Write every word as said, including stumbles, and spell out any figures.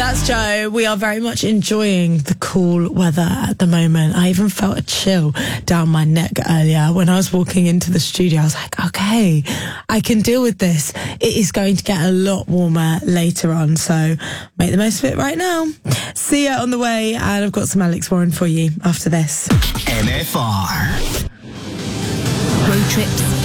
That's Joe. We are very much enjoying the cool weather at the moment. I even felt a chill down my neck earlier when I was walking into the studio. I was like, okay, I can deal with this. It is going to get a lot warmer later on, so make the most of it right now. See ya on the way, and I've got some Alex Warren for you after this. N F R. Road trips,